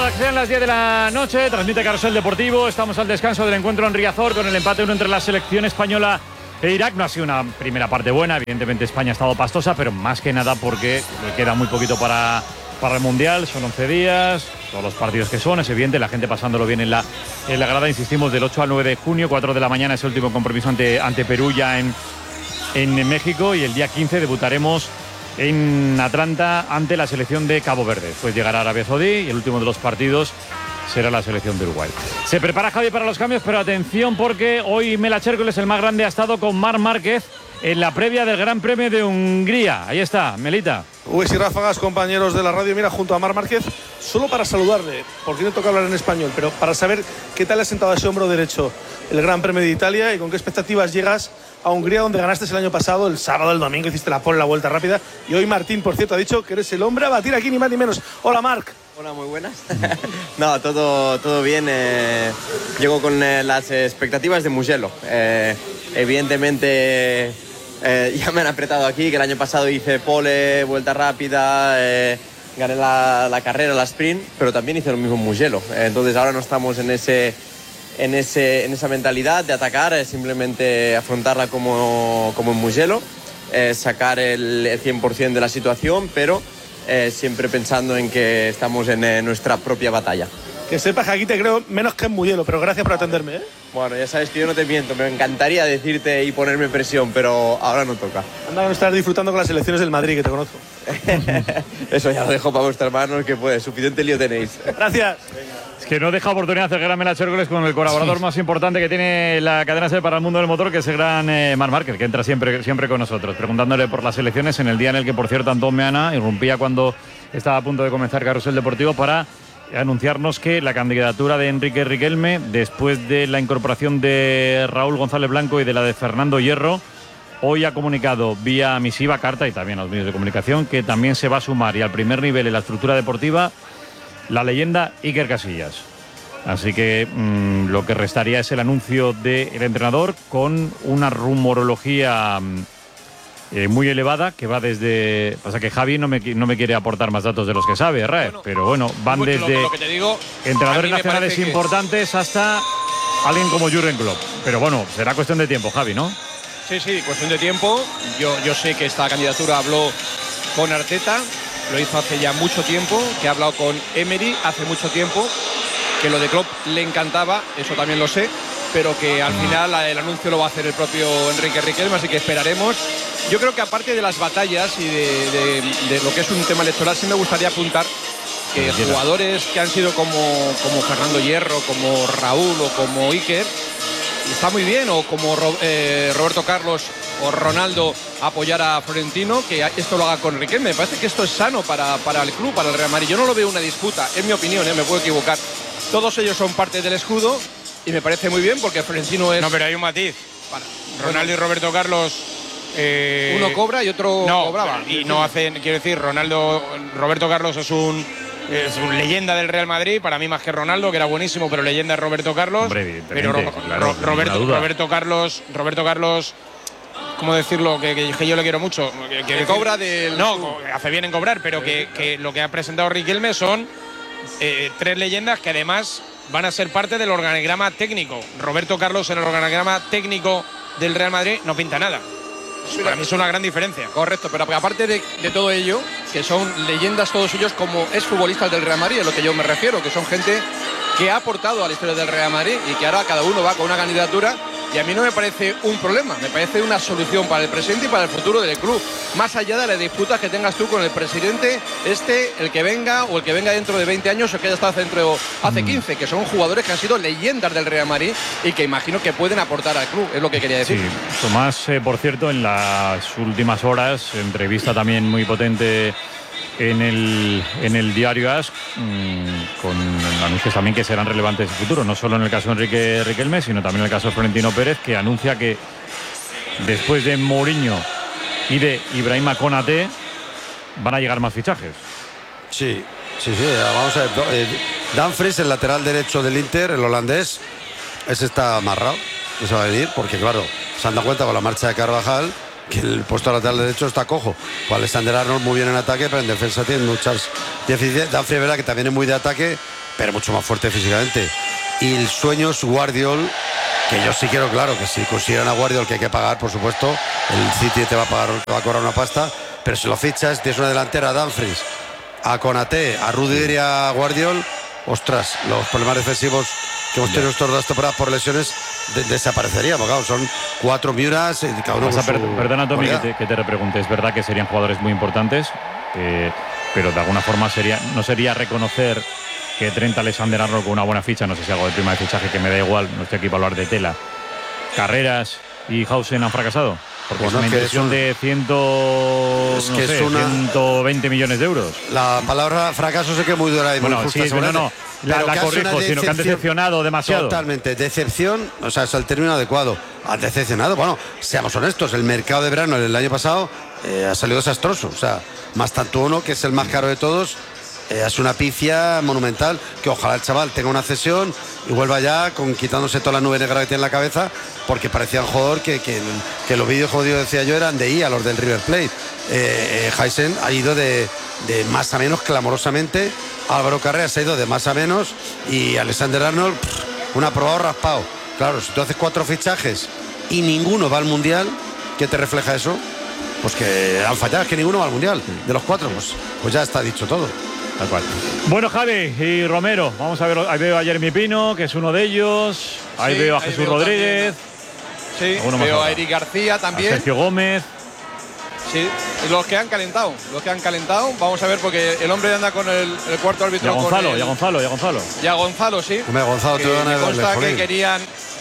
para que sean las 10 de la noche, transmite Carrusel Deportivo. Estamos al descanso del encuentro en Riazor con el empate 1 entre la selección española e Irak. No ha sido una primera parte buena, evidentemente España ha estado pastosa, pero más que nada porque le queda muy poquito para el Mundial. Son 11 días, todos los partidos que son, es evidente, la gente pasándolo bien en la grada. Insistimos, del 8 al 9 de junio, 4 de la mañana es el último compromiso ante Perú ya en México, y el día 15 debutaremos en Atlanta ante la selección de Cabo Verde. Después llegará Arabia Saudí y el último de los partidos será la selección de Uruguay. Se prepara Javi para los cambios, pero atención porque hoy Mela Chércoles, el más grande, ha estado con Marc Márquez en la previa del Gran Premio de Hungría. Ahí está, Melita. Y ráfagas, compañeros de la radio, mira, junto a Marc Márquez, solo para saludarle, porque no toca hablar en español, pero para saber qué tal le ha sentado a ese hombro derecho el Gran Premio de Italia y con qué expectativas llegas a Hungría, donde ganaste el año pasado, el sábado, el domingo, hiciste la pole, la vuelta rápida. Y hoy Martín, por cierto, ha dicho que eres el hombre a batir aquí, ni más ni menos. Hola, Marc. Hola, muy buenas. No, todo bien. Llego con las expectativas de Mugello. Evidentemente, ya me han apretado aquí, que el año pasado hice pole, vuelta rápida, gané la carrera, la sprint, pero también hice lo mismo en Mugello. Entonces ahora no estamos en esa mentalidad de atacar, simplemente afrontarla como en Mugello, sacar el 100% de la situación, pero siempre pensando en que estamos en nuestra propia batalla. Que sepas que aquí te creo menos que en Mugello, pero gracias por atenderme, ¿eh? Bueno, ya sabes que yo no te miento, me encantaría decirte y ponerme presión, pero ahora no toca. Anda, que no estás disfrutando con las elecciones del Madrid, que te conozco. Eso ya lo dejo para vuestras manos, que pues suficiente lío tenéis. Gracias. Es que no deja oportunidad de hacer gran Mela Chércoles con el colaborador más importante que tiene la cadena SER para el mundo del motor, que es el gran Marc Márquez, que entra siempre con nosotros, preguntándole por las elecciones en el día en el que, por cierto, Antón Meana irrumpía cuando estaba a punto de comenzar Carrusel Deportivo para anunciarnos que la candidatura de Enrique Riquelme, después de la incorporación de Raúl González Blanco y de la de Fernando Hierro, hoy ha comunicado vía misiva, carta y también a los medios de comunicación que también se va a sumar, y al primer nivel en la estructura deportiva, la leyenda Iker Casillas. Así que lo que restaría es el anuncio del entrenador, con una rumorología muy elevada que va desde... Pasa que Javi no me quiere aportar más datos de los que sabe, Raef, pero bueno, van desde lo que te digo, entrenadores nacionales importantes hasta alguien como Jürgen Klopp. Pero bueno, será cuestión de tiempo, Javi, ¿no? Sí, cuestión de tiempo. Yo sé que esta candidatura habló con Arteta, lo hizo hace ya mucho tiempo, que ha hablado con Emery hace mucho tiempo, que lo de Klopp le encantaba, eso también lo sé, pero que al final el anuncio lo va a hacer el propio Enrique Riquelme, así que esperaremos. Yo creo que aparte de las batallas y de lo que es un tema electoral, sí me gustaría apuntar que jugadores que han sido como Fernando Hierro, como Raúl o como Iker, está muy bien, o como Roberto Carlos o Ronaldo, apoyar a Florentino, que esto lo haga con Riquelme. Me parece que esto es sano para el club, para el Real Madrid. Yo no lo veo una disputa, es mi opinión, me puedo equivocar. Todos ellos son parte del escudo y me parece muy bien, porque Florentino es... No, pero hay un matiz. Ronaldo y Roberto Carlos... uno cobra y otro cobraba. Y no hacen, quiero decir, Roberto Carlos es un leyenda del Real Madrid, para mí más que Ronaldo, que era buenísimo, pero leyenda es Roberto Carlos. Hombre, pero Roberto Carlos, ¿cómo decirlo? Que yo le quiero mucho. Que cobra del... No, hace bien en cobrar, pero que lo que ha presentado Riquelme son tres leyendas que además van a ser parte del organigrama técnico. Roberto Carlos en el organigrama técnico del Real Madrid no pinta nada. Para mí es una gran diferencia. Correcto, pero aparte de todo ello, que son leyendas todos ellos como exfutbolistas del Real Madrid, es lo que yo me refiero, que son gente que ha aportado a la historia del Real Madrid y que ahora cada uno va con una candidatura, y a mí no me parece un problema, me parece una solución para el presente y para el futuro del club, más allá de las disputas que tengas tú con el presidente, el que venga o el que venga dentro de 20 años o que haya estado hace 15, que son jugadores que han sido leyendas del Real Madrid y que imagino que pueden aportar al club, es lo que quería decir. Sí, Tomás, por cierto, en las últimas horas, entrevista también muy potente en el diario AS, con anuncios también que serán relevantes en el futuro, no solo en el caso de Enrique Riquelme, sino también en el caso de Florentino Pérez, que anuncia que después de Mourinho y de Ibrahima Konaté van a llegar más fichajes. Sí, vamos a ver. Dumfries, el lateral derecho del Inter, el holandés, ese está amarrado, eso va a venir, porque claro, se han dado cuenta con la marcha de Carvajal que el puesto lateral derecho está cojo. Alexander Arnold muy bien en ataque, pero en defensa tiene muchas deficiencias. Dumfries, verdad que también es muy de ataque, pero mucho más fuerte físicamente. Y el sueño es Guardiol, que yo sí quiero, claro, que si consideran a Guardiol, que hay que pagar, por supuesto, el City te va a cobrar una pasta, pero si lo fichas, tienes una delantera a Dumfries, a Konaté, a Rudiger y a Guardiol, ostras, los problemas defensivos que hemos tenido estos 2 temporadas por lesiones desaparecerían, porque claro, son 4 Miuras y cada uno Perdona, Tommy, que te repregunte. Es verdad que serían jugadores muy importantes, pero de alguna forma no sería reconocer que Trent Alexander-Arnold con una buena ficha, no sé si algo de prima de fichaje, que me da igual, no estoy aquí para hablar de tela. Carreras y Hausen han fracasado. Porque es una inversión de 120 millones de euros. La palabra fracaso sé que es muy dura y muy justa. Sí, la corrijo, sino que han decepcionado demasiado. Totalmente, decepción, o sea, es el término adecuado. Han decepcionado, bueno, seamos honestos, el mercado de verano el año pasado ha salido desastroso. O sea, más tanto uno, que es el más caro de todos, es una pifia monumental, que ojalá el chaval tenga una cesión y vuelva ya quitándose toda la nube negra que tiene en la cabeza, porque parecía un jugador que los vídeos, como decía yo, eran de IA, los del River Plate. Heisen ha ido de más a menos clamorosamente, Álvaro Carreras ha ido de más a menos y Alexander-Arnold un aprobado raspado. Claro, si tú haces 4 fichajes y ninguno va al Mundial, ¿qué te refleja eso? Pues que han fallado, es que ninguno va al Mundial. De los 4, pues ya está dicho todo. Tal cual. Bueno, Javi y Romero, vamos a ver, ahí veo a Jeremy Pino, que es uno de ellos. Ahí veo a Jesús Rodríguez. Sí, veo a Eric García también. A Sergio Gómez. Sí, los que han calentado. Vamos a ver, porque el hombre anda con el cuarto árbitro. Y a Gonzalo. Y a Gonzalo, sí. Hombre, Gonzalo, me consta que querían,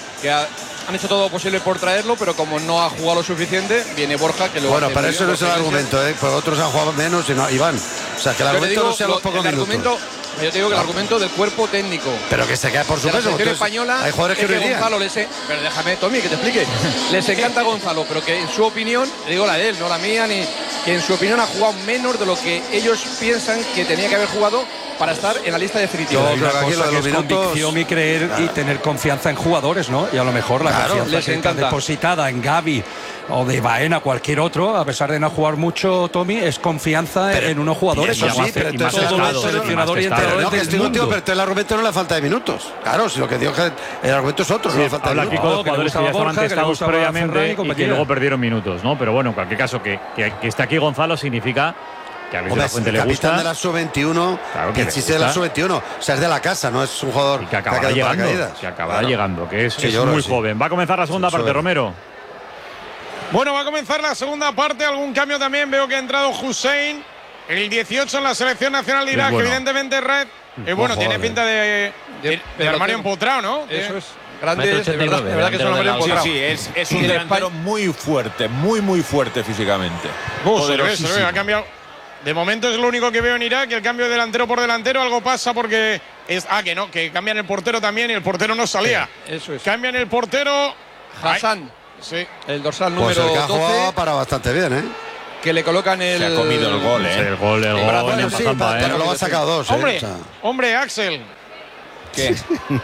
han hecho todo lo posible por traerlo, pero como no ha jugado lo suficiente, viene Borja, que lo bueno, para eso no es el argumento, porque otros han jugado menos y van. O sea, que el argumento no sea los pocos minutos. Yo te digo que el argumento del cuerpo técnico. Pero que se cae por su peso. La selección española, hay jugadores que Gonzalo pero déjame, Tommy, que te explique. Les encanta Gonzalo, pero que en su opinión, digo la de él, no la mía, que en su opinión ha jugado menos de lo que ellos piensan que tenía que haber jugado para estar en la lista definitiva. Hay una cosa que es convicción y creer y tener confianza en jugadores, ¿no? Y a lo mejor la confianza les que está depositada en Gavi o de Baena, cualquier otro, a pesar de no jugar mucho, Tommy, es confianza en unos jugadores. Eso sí, pero entonces el seleccionador y entrenador del mundo. Pero el argumento no es la falta de minutos. Claro, si lo que digo es que el argumento es otro, no la falta de minutos. Habla aquí con los jugadores que ya estaban testados previamente y que luego perdieron minutos, ¿no? Pero bueno, en cualquier caso, que esté aquí Gonzalo significa que a Luis de la Fuente le gusta. Capitán de la sub-21, claro que existe de la sub-21. O sea, es de la casa, no es un jugador que acabará llegando, que es muy joven. Va a comenzar la segunda parte, Romero. Bueno, va a comenzar la segunda parte. Algún cambio también. Veo que ha entrado Hussein, el 18 en la selección nacional de Irak, que evidentemente Red. Bueno, tiene pinta de armario empotrado, ¿no? Eso es. Grande, de verdad que es un armario empotrado. Sí, es un delantero muy fuerte, muy fuerte físicamente. Se ve, ha cambiado. De momento es lo único que veo en Irak, el cambio de delantero por delantero. Algo pasa porque que cambian el portero también y el portero no salía. Eso es. Cambian el portero. Hassan. Sí. El dorsal número 12. Para bastante bien, ¿eh? Que le colocan el. Se ha comido el gol, ¿eh? El gol. Sí, pero lo ha sacado 2. Hombre, Axel. ¿Qué?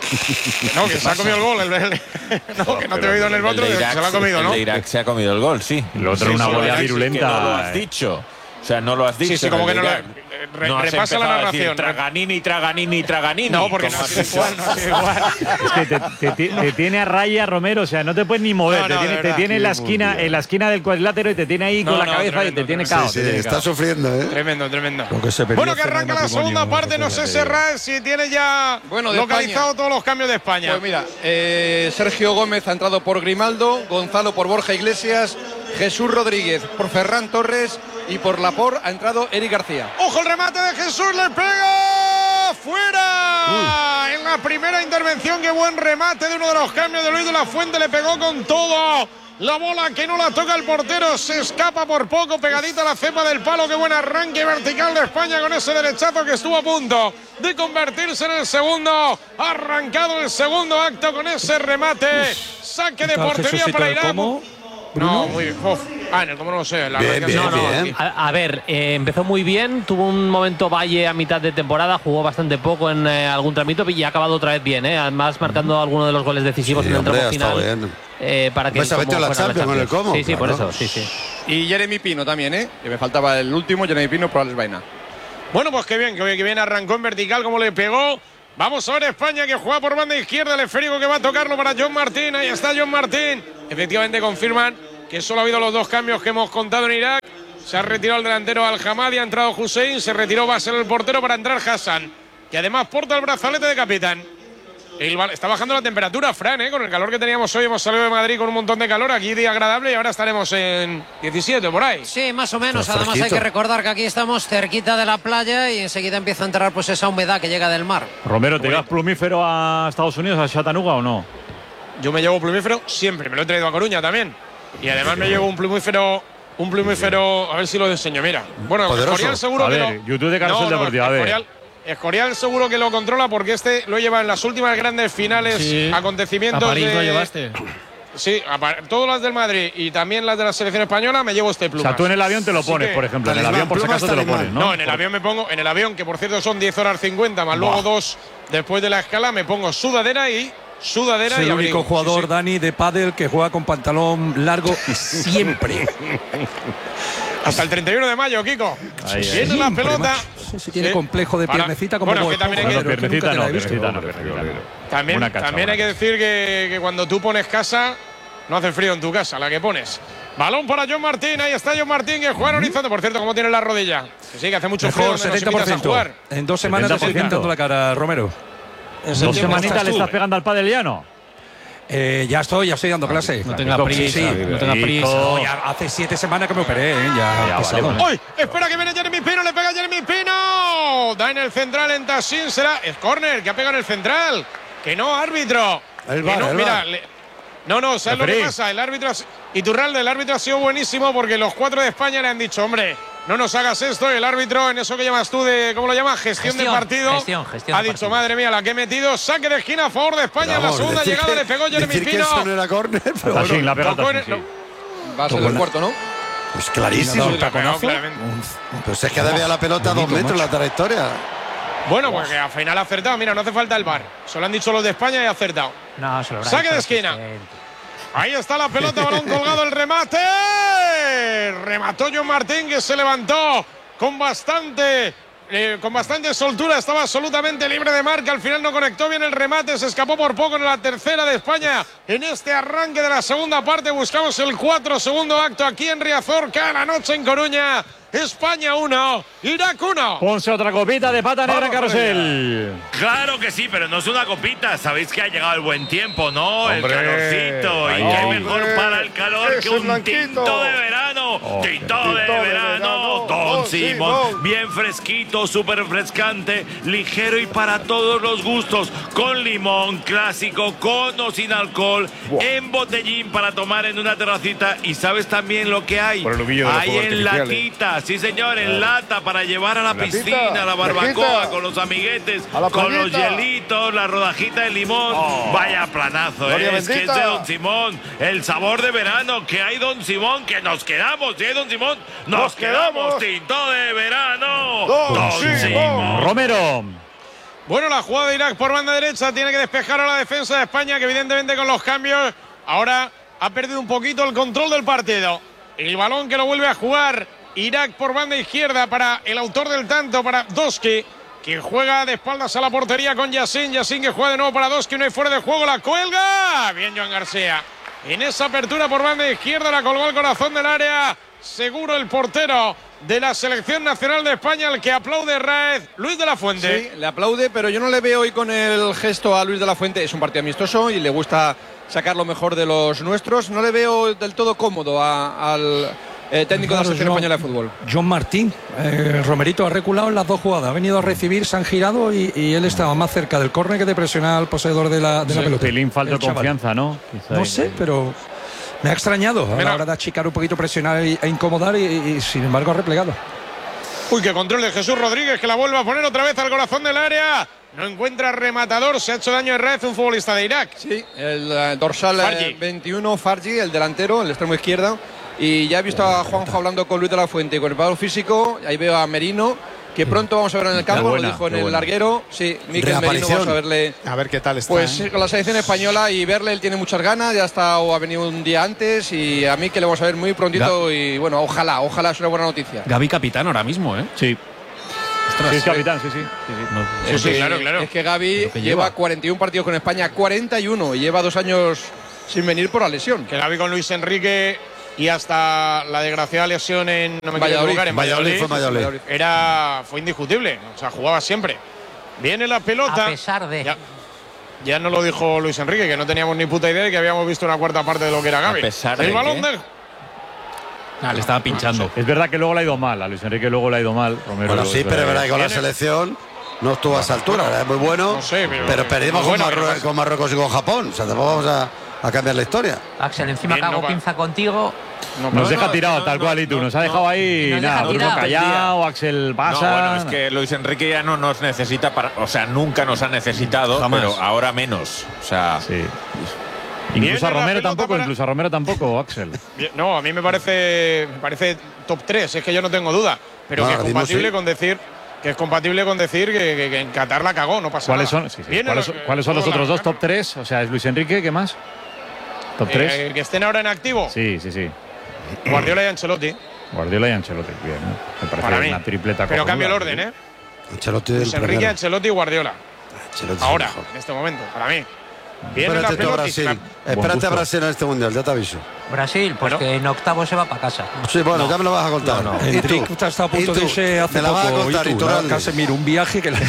No, que se ha comido el gol. No, que no te he oído en el otro, se lo ha comido, ¿no? El de Irak se ha comido el gol, sí. El otro una bola virulenta. No lo has dicho. O sea, no lo has dicho. Sí, como que no lo. Repasa la narración. Traganini. No, porque no es igual, Es que te tiene a raya, Romero, o sea, no te puedes ni mover. Te tiene en la esquina del cuadrilátero y te tiene ahí con la cabeza y te tiene caos. Sí, está sufriendo, ¿eh? Tremendo. Bueno, que arranca la segunda parte, no sé, Serrat, si tiene ya localizado todos los cambios de España. Pues mira, Sergio Gómez ha entrado por Grimaldo, Gonzalo por Borja Iglesias, Jesús Rodríguez por Ferran Torres y por Laporte ha entrado Eric García. ¡Ojo el remate de Jesús! ¡Le pega! ¡Fuera! En la primera intervención, qué buen remate de uno de los cambios de Luis de la Fuente. Le pegó con todo. La bola que no la toca el portero. Se escapa por poco, pegadita a la cepa del palo. Qué buen arranque vertical de España con ese derechazo que estuvo a punto de convertirse en el segundo. Ha arrancado el segundo acto con ese remate. Saque de portería para Irán. No, muy bien. En el cómo no lo sé. Bien. A ver, empezó muy bien, tuvo un momento Valle a mitad de temporada, jugó bastante poco en algún tramito y ha acabado otra vez bien, además marcando algunos de los goles decisivos en el tramo final. Para que se ha metido la Champions con el Como. Sí, por eso, sí. Y Jeremy Pino también, que me faltaba el último, Jeremy Pino por Alex Baena. Bueno, pues qué bien arrancó en vertical, como le pegó. Vamos a ver España que juega por banda izquierda, el esférico que va a tocarlo para John Martín. Ahí está John Martín. Efectivamente confirman que solo ha habido los 2 cambios que hemos contado en Irak. Se ha retirado el delantero Al-Hamadi, ha entrado Hussein, se retiró Basel el portero para entrar Hassan, que además porta el brazalete de capitán. Está bajando la temperatura, Fran, con el calor que teníamos hoy. Hemos salido de Madrid con un montón de calor, aquí día agradable, y ahora estaremos en 17 por ahí. Sí, más o menos. Además hay que recordar que aquí estamos cerquita de la playa y enseguida empieza a entrar pues esa humedad que llega del mar. Romero, ¿te llevas plumífero a Estados Unidos, a Chattanooga o no? Yo me llevo plumífero siempre, me lo he traído a Coruña también. Y además me llevo un plumífero, a ver si lo enseño, mira. Bueno, Escorial seguro a que ver, YouTube de Carlos Deportivo, a ver. Escorial seguro que lo controla porque este lo lleva en las últimas grandes finales, acontecimientos. A París lo llevaste. Sí, todas las del Madrid y también las de la selección española me llevo este Plumas. O sea, tú en el avión te lo pones, por ejemplo. En el avión, por si acaso, te lo pones, ¿no? No, en el avión me pongo, en el avión, que por cierto son 10 horas 50, más luego 2 después de la escala, me pongo sudadera y es el único jugador, Dani, de pádel que juega con pantalón largo siempre. Hasta el 31 de mayo, Kiko. Viene la pelota. Si tiene complejo de piernecita como bueno, que también hay que piernecita no. También hay que decir que cuando tú pones casa, no hace frío en tu casa, la que pones. Balón para John Martín, ahí está John Martín que juega en horizonte. Por cierto, ¿cómo tiene la rodilla? Que sí, que hace mucho frío. 70%. En 2 semanas te estoy pintando la cara, Romero. ¿En 2 semanitas le estás pegando al pádeliano? Ya estoy dando clase. No tenga prisa, no tenga prisa. No, ya hace 7 semanas que me operé, ya ¡Uy! Espera que viene Jeremy Pino, le pega Jeremy Pino. Da en el central en Tassin, será el córner que ha pegado en el central. Que no, árbitro. No, ¿sabes lo que pasa? El árbitro Iturralde, el árbitro ha sido buenísimo porque los 4 de España le han dicho, hombre, no nos hagas esto. Y el árbitro, en eso que llamas tú de, ¿cómo lo llamas? Gestión de partido. Ha dicho, madre mía, la que he metido. Saque de esquina a favor de España. En la segunda llegada le pegó Jeremy Pino. Que eso no era córner, pero bueno, la pegó va a ser el cuarto, ¿no? Pues clarísimo. Pues es que debía la pelota a 2 metros la trayectoria. Bueno, pues que al final ha acertado. Mira, no hace falta el VAR. Se lo han dicho los de España y ha acertado. No, se lo habrá saque de esquina. Ahí está la pelota, balón colgado, el remate. Remató John Martín, que se levantó con bastante soltura. Estaba absolutamente libre de marca. Al final no conectó bien el remate. Se escapó por poco en la tercera de España. En este arranque de la segunda parte buscamos el 4, segundo acto aquí en Riazor. Cada noche en Coruña. España 1, Irak 1. Ponse otra copita de pata negra, Carrusel. Claro que sí, pero no es una copita. Sabéis que ha llegado el buen tiempo, ¿no? El calorcito. Y que hay mejor para el calor que un tinto de verano. Tinto de verano. Don Simón. Bien fresquito, súper refrescante, ligero y para todos los gustos. Con limón, clásico, con o sin alcohol. En botellín para tomar en una terracita. Y sabes también lo que hay. Hay en latita. Sí, señor, en lata para llevar a la piscina, a la barbacoa, con los amiguetes, con los hielitos, la rodajita de limón. Vaya planazo, es que es de Don Simón. El sabor de verano que hay, Don Simón, que nos quedamos. ¿Sí, Don Simón? Nos quedamos. Tinto de verano. Don Simón. Romero. Bueno, la jugada de Irak por banda derecha tiene que despejar a la defensa de España, que evidentemente con los cambios ahora ha perdido un poquito el control del partido. El balón que lo vuelve a jugar Irak por banda izquierda para el autor del tanto, para Doski, que juega de espaldas a la portería con Yassin. Yassin que juega de nuevo para Doski, no hay fuera de juego, la cuelga. Bien Joan García. En esa apertura por banda izquierda la colgó al corazón del área. Seguro el portero de la selección nacional de España, el que aplaude Raez, Luis de la Fuente. Sí, le aplaude, pero yo no le veo hoy con el gesto a Luis de la Fuente. Es un partido amistoso y le gusta sacar lo mejor de los nuestros. No le veo del todo cómodo al técnico de la selección española de fútbol. John Martín, Romerito ha reculado en las 2 jugadas, ha venido a recibir, se han girado y él estaba más cerca del córner que de presionar al poseedor de la pelota. Pelín falta de confianza, ¿no? No sé, pero me ha extrañado a la hora de achicar un poquito, presionar e incomodar y sin embargo ha replegado. Uy, qué control de Jesús Rodríguez, que la vuelve a poner otra vez al corazón del área. No encuentra rematador, se ha hecho daño Herrez, un futbolista de Irak. Sí, el dorsal 21, Fargi, el delantero, el extremo izquierdo. Y ya he visto a Juanjo hablando con Luis de la Fuente y con el preparador físico. Ahí veo a Merino, que pronto vamos a ver en el campo, lo dijo en el larguero. Sí, Mikel Merino, vamos a verle. A ver qué tal está. Pues con la selección española y verle, él tiene muchas ganas, ya está o ha venido un día antes y a mí que le vamos a ver muy prontito y bueno, ojalá es una buena noticia. Gavi capitán ahora mismo, ¿eh? Sí. Sí, es capitán, sí. Sí, claro. Es que Gavi lleva 41 partidos con España, 41, y lleva 2 años sin venir por la lesión. Que Gavi con Luis Enrique y hasta la desgraciada lesión en Valladolid fue indiscutible. O sea, jugaba siempre. Viene la pelota. A pesar de. Ya nos lo dijo Luis Enrique, que no teníamos ni puta idea de que habíamos visto una cuarta parte de lo que era Gavi. El balón del. Le estaba pinchando. Es verdad que luego le ha ido mal. A Luis Enrique luego le ha ido mal. Romero, bueno, sí, pero es verdad que con la selección no estuvo a esa altura. Era muy bueno. No sé, pero perdimos con Marruecos y con Japón. O sea, tampoco vamos a cambiar la historia. Axel, encima cago pinza contigo. Nos deja tirado tal cual y tú. Nos ha dejado ahí nada, Bruno callado, Axel pasa. No, bueno, es que Luis Enrique ya no nos necesita para, o sea, nunca nos ha necesitado, pero ahora menos. O sea, sí. Incluso a Romero tampoco, Axel. No, a mí me parece top 3, es que yo no tengo duda, pero que es compatible con decir que en Qatar la cagó, no pasa nada. ¿Cuáles son los otros dos top 3? O sea, es Luis Enrique, ¿qué más? ¿Top 3? Que estén ahora en activo. Sí. Guardiola y Ancelotti. Bien, me parece una tripleta. Pero cambio el orden, ¿eh? Luis Enrique, Ancelotti y Guardiola. Ahora, en este momento, para mí. Espérate a Brasil. Espérate a Brasil en este mundial, ya te aviso. Brasil, pues que en octavo se va para casa. Sí, bueno, ya me lo vas a contar. Enrique está a punto de irse hace poco. Casemiro, un viaje que le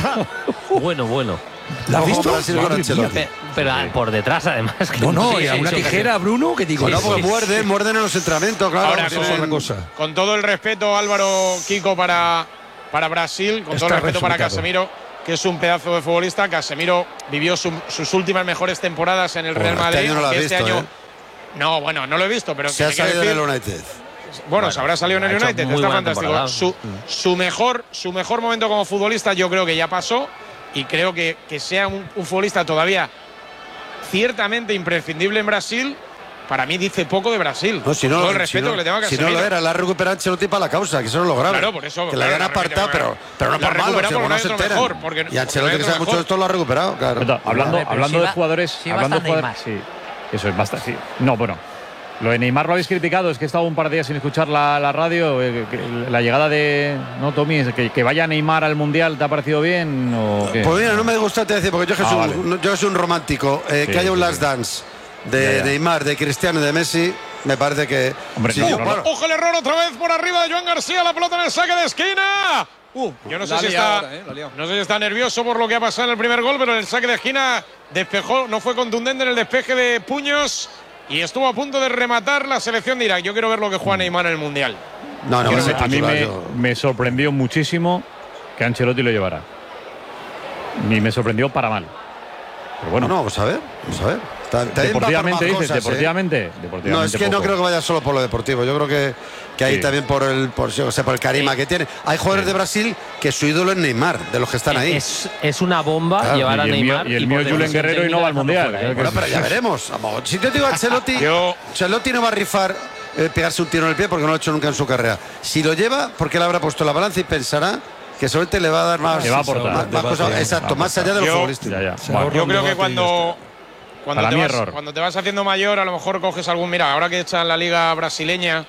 Bueno. ¿La has visto? Pero por detrás, además. No, y a una tijera, Bruno, que digo. No, porque muerden en los entrenamientos, claro. Ahora, con todo el respeto, Álvaro, Kiko, para Brasil, con todo el respeto para Casemiro, que es un pedazo de futbolista. Casemiro vivió sus últimas mejores temporadas en el Real Madrid. Este año no, bueno, no lo he visto, pero se ha salido en el United. Bueno, se habrá salido en el United, está fantástico. Su mejor momento como futbolista yo creo que ya pasó, y creo que sea un futbolista todavía ciertamente imprescindible en Brasil. Para mí dice poco de Brasil. No, todo el respeto que le tengo a Casemiro. Si no lo era, la ha recuperado Ancelotti para la causa, que eso no es lo grave. Claro, por eso. Que la hayan apartado, pero no por malo, si no se enteran. Y Ancelotti, que sabe mucho de esto, lo ha recuperado, claro. Hablando de jugadores. Sí, eso es bastante. Sí. No, bueno. Lo de Neymar lo habéis criticado, es que he estado un par de días sin escuchar la radio. La llegada de. ¿No, Tommy? Que vaya Neymar al Mundial, ¿te ha parecido bien? ¿O qué? Pues mira, no me gusta te decir, porque yo soy un romántico. Que haya un last dance de Neymar, de Cristiano y de Messi, me parece que. Hombre, ¡ojo el error otra vez por arriba de Joan García! La pelota en el saque de esquina. Yo no sé si está nervioso por lo que ha pasado en el primer gol, pero en el saque de esquina despejó, no fue contundente en el despeje de puños. Y estuvo a punto de rematar la selección de Irak. Yo quiero ver lo que juega Neymar en el Mundial. A mí me sorprendió muchísimo que Ancelotti lo llevara. Ni me sorprendió para mal. Pero bueno. No, vamos a ver. Deportivamente dices, deportivamente. No, es que no creo que vaya solo por lo deportivo. Yo creo que ahí también por el carisma que tiene. Hay jugadores de Brasil que su ídolo es Neymar, de los que están ahí. Es una bomba llevar a Neymar. Y el mío Julen Guerrero y no va al Mundial. Bueno, pero ya veremos. Si te digo Ancelotti, Ancelotti no va a rifar pegarse un tiro en el pie porque no lo ha hecho nunca en su carrera. Si lo lleva, porque él habrá puesto la balanza y pensará que solamente le va a dar más. Le va a aportar. Exacto, más allá de los futbolísticos. Yo creo que cuando te vas haciendo mayor, a lo mejor coges algún. Mira, ahora que echan la liga brasileña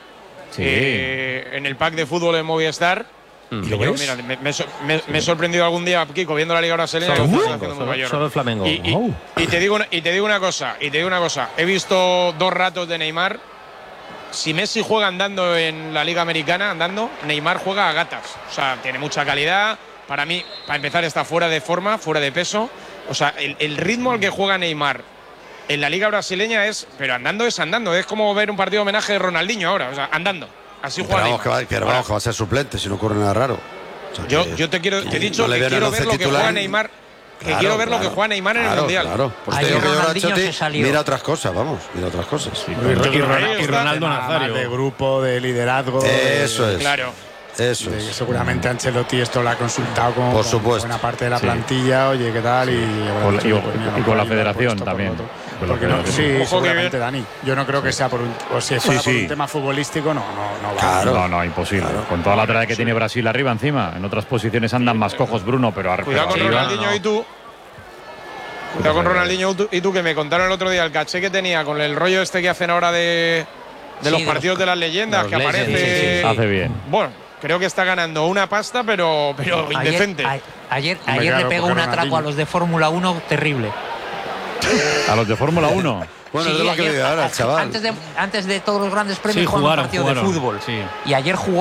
en el pack de fútbol en Movistar. Mira, me he sorprendido algún día, Kiko, viendo la liga brasileña. Solo el Flamengo. Y te digo una cosa. He visto 2 ratos de Neymar. Si Messi juega andando en la liga americana, Neymar juega a gatas. O sea, tiene mucha calidad. Para mí, para empezar, está fuera de forma, fuera de peso. O sea, el ritmo al que juega Neymar en la liga brasileña pero andando es andando. Es como ver un partido de homenaje de Ronaldinho ahora. O sea, andando. Así juega Neymar. Pero vamos, que va a ser suplente si no ocurre nada raro. O sea, te he dicho que quiero ver lo que juega Neymar. Quiero ver lo que juega Neymar en el Mundial. Claro, pues te digo que Ancelotti mira otras cosas, mira otras cosas. Y Ronaldo Nazario. De grupo, de liderazgo. Eso es. Claro. Eso es. Seguramente Ancelotti esto lo ha consultado con buena parte de la plantilla, oye, ¿qué tal? Y con la federación también. Sí, seguramente, Dani. Yo no creo que sea por un tema futbolístico, no va. No, imposible. Claro. Con toda la trayectoria que tiene Brasil arriba encima. En otras posiciones andan más cojos, Bruno, pero cuidado con Ronaldinho y tú. Cuidado con Ronaldinho y tú, que me contaron el otro día el caché que tenía con el rollo este que hacen ahora de los partidos de las leyendas, que aparece. Hace bien. Bueno, creo que está ganando una pasta, pero indecente. Ayer le pegó un atraco a los de Fórmula 1 terrible. ¿A los de Fórmula 1? Bueno, es de lo que le digo ahora, chaval. Antes de todos los grandes premios, jugaron un partido de fútbol. Sí. Y ayer jugó